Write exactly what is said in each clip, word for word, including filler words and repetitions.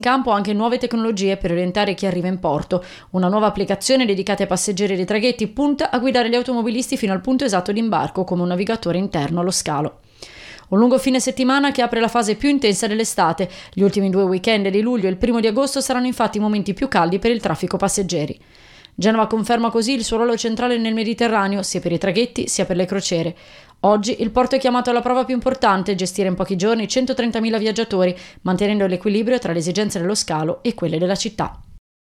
campo anche nuove tecnologie per orientare chi arriva in porto. Una nuova applicazione dedicata ai passeggeri dei traghetti punta a guidare gli automobilisti fino al punto esatto di imbarco come un navigatore interno allo scalo. Un lungo fine settimana che apre la fase più intensa dell'estate. Gli ultimi due weekend di luglio e il primo di agosto saranno infatti i momenti più caldi per il traffico passeggeri. Genova conferma così il suo ruolo centrale nel Mediterraneo, sia per i traghetti sia per le crociere. Oggi il porto è chiamato alla prova più importante, gestire in pochi giorni centotrentamila viaggiatori, mantenendo l'equilibrio tra le esigenze dello scalo e quelle della città.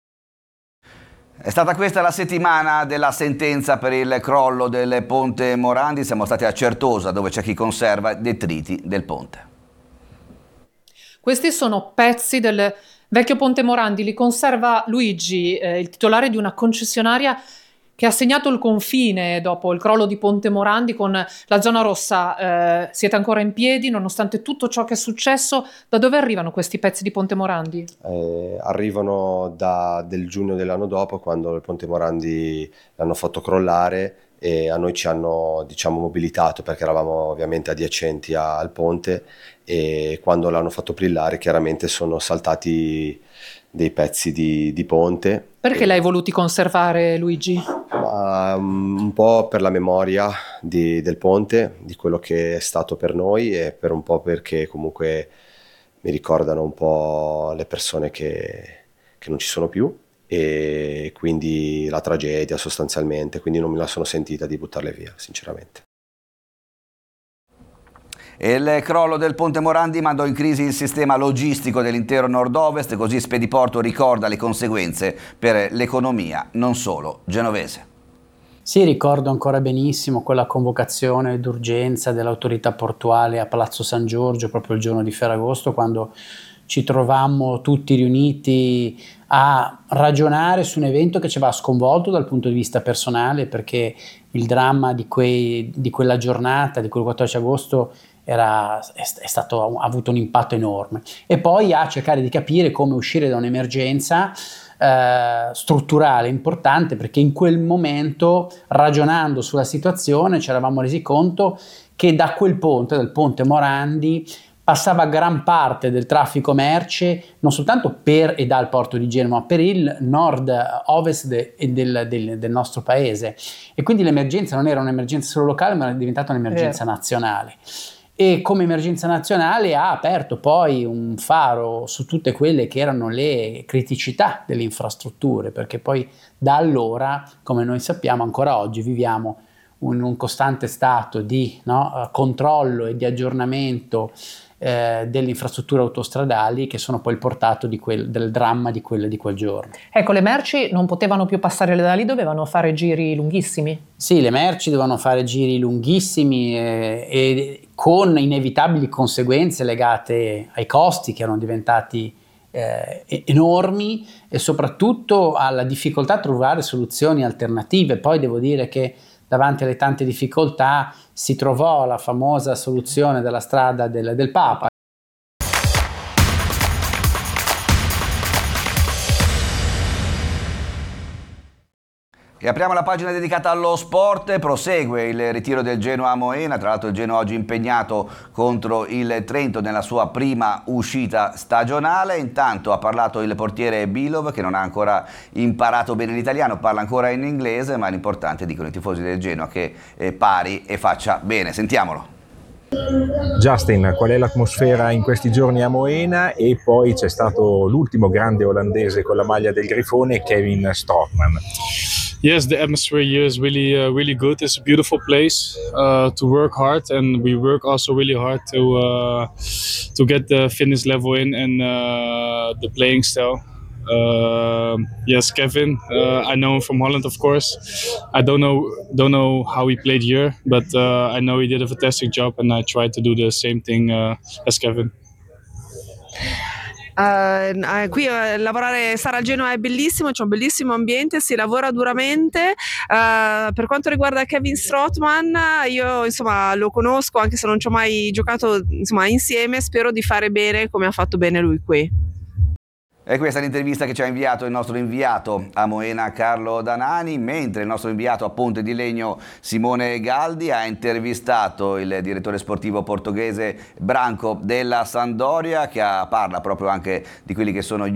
È stata questa la settimana della sentenza per il crollo del ponte Morandi. Siamo stati a Certosa, dove c'è chi conserva i detriti del ponte. Questi sono pezzi del vecchio ponte Morandi, li conserva Luigi, eh, il titolare di una concessionaria che ha segnato il confine dopo il crollo di Ponte Morandi con la zona rossa. Eh, siete ancora in piedi nonostante tutto ciò che è successo. Da dove arrivano questi pezzi di Ponte Morandi? Eh, arrivano da, del giugno dell'anno dopo, quando il Ponte Morandi l'hanno fatto crollare e a noi ci hanno, diciamo, mobilitato, perché eravamo ovviamente adiacenti a, al ponte, e quando l'hanno fatto brillare chiaramente sono saltati dei pezzi di, di ponte. Perché e... l'hai voluti conservare, Luigi? Ma, um, un po' per la memoria di, del ponte, di quello che è stato per noi, e per un po' perché comunque mi ricordano un po' le persone che, che non ci sono più, e quindi la tragedia sostanzialmente, quindi non me la sono sentita di buttarle via, sinceramente. Il crollo del ponte Morandi mandò in crisi il sistema logistico dell'intero nord-ovest, così Spediporto ricorda le conseguenze per l'economia non solo genovese. Sì, ricordo ancora benissimo quella convocazione d'urgenza dell'autorità portuale a Palazzo San Giorgio proprio il giorno di Ferragosto, quando ci trovammo tutti riuniti a ragionare su un evento che ci aveva sconvolto dal punto di vista personale, perché il dramma di, quei, di quella giornata, di quel quattordici agosto, era, è, è stato, ha avuto un impatto enorme. E poi a cercare di capire come uscire da un'emergenza eh, strutturale importante, perché in quel momento, ragionando sulla situazione, ci eravamo resi conto che da quel ponte, dal ponte Morandi, passava gran parte del traffico merci non soltanto per e dal porto di Genova, ma per il nord-ovest de, del, del, del nostro paese. E quindi l'emergenza non era un'emergenza solo locale, ma è diventata un'emergenza Vero. nazionale. E come emergenza nazionale ha aperto poi un faro su tutte quelle che erano le criticità delle infrastrutture, perché poi da allora, come noi sappiamo, ancora oggi viviamo in un costante stato di no, controllo e di aggiornamento Eh, delle infrastrutture autostradali, che sono poi il portato di quel, del dramma di quel, di quel giorno. Ecco, le merci non potevano più passare da lì, dovevano fare giri lunghissimi. Sì, le merci dovevano fare giri lunghissimi eh, e con inevitabili conseguenze legate ai costi che erano diventati eh, enormi, e soprattutto alla difficoltà a trovare soluzioni alternative. Poi devo dire che davanti alle tante difficoltà si trovò la famosa soluzione della strada del, del Papa. E apriamo la pagina dedicata allo sport. Prosegue il ritiro del Genoa a Moena. Tra l'altro il Genoa oggi impegnato contro il Trento nella sua prima uscita stagionale. Intanto ha parlato il portiere Bilov, che non ha ancora imparato bene l'italiano, parla ancora in inglese, ma l'importante, dicono i tifosi del Genoa, che eh, pari e faccia bene. Sentiamolo. Justin, qual è l'atmosfera in questi giorni a Moena? E poi c'è stato l'ultimo grande olandese con la maglia del Grifone, Kevin Strootman. Yes, the atmosphere here is really, uh, really good. It's a beautiful place uh, to work hard, and we work also really hard to uh, to get the fitness level in and uh, the playing style. Uh, yes, Kevin. Uh, I know him from Holland, of course. I don't know don't know how he played here, but uh, I know he did a fantastic job, and I tried to do the same thing uh, as Kevin. Uh, qui uh, lavorare, stare al Genoa è bellissimo, c'è un bellissimo ambiente, si lavora duramente. Uh, per quanto riguarda Kevin Strootman, io insomma lo conosco, anche se non ci ho mai giocato insomma insieme. Spero di fare bene come ha fatto bene lui qui. E questa è l'intervista che ci ha inviato il nostro inviato a Moena, Carlo Danani, mentre il nostro inviato a Ponte di Legno, Simone Galdi, ha intervistato il direttore sportivo portoghese Branco della Sampdoria, che ha, parla proprio anche di quelli che sono gli